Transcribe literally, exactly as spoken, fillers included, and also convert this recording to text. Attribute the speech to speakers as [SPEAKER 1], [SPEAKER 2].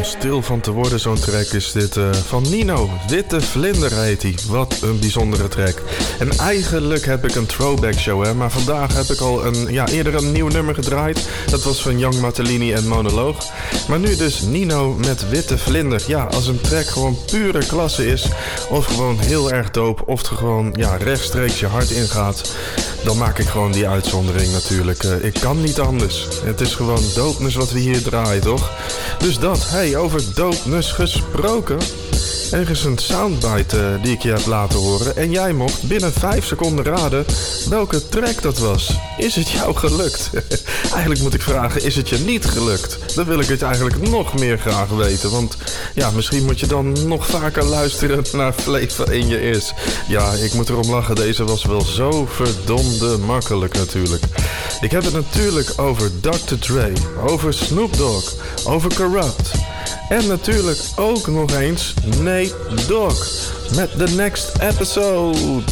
[SPEAKER 1] om stil van te worden, zo'n track, is dit uh, van Nino. Witte Vlinder heet hij. Wat een bijzondere track. En eigenlijk heb ik een throwback show, hè. Maar vandaag heb ik al een, ja, eerder een nieuw nummer gedraaid. Dat was van Young Martellini en Monoloog. Maar nu dus Nino met Witte Vlinder. Ja, als een track gewoon pure klasse is, of gewoon heel erg dope, of het gewoon, ja, rechtstreeks je hart ingaat, dan maak ik gewoon die uitzondering natuurlijk. Uh, ik kan niet anders. Het is gewoon dopeness wat we hier draaien, toch? Dus dat, hey, over dopeness gesproken. Er is een soundbite uh, die ik je heb laten horen. En jij mocht binnen vijf seconden raden welke track dat was. Is het jou gelukt? Eigenlijk moet ik vragen, is het je niet gelukt? Dan wil ik het eigenlijk nog meer graag weten. Want ja, misschien moet je dan nog vaker luisteren naar Flavor in je ears. Ja, ik moet erom lachen. Deze was wel zo verdomde makkelijk natuurlijk. Ik heb het natuurlijk over doctor Dre, over Snoop Dogg, over Corrupt. En natuurlijk ook nog eens Nate Dogg met The Next Episode.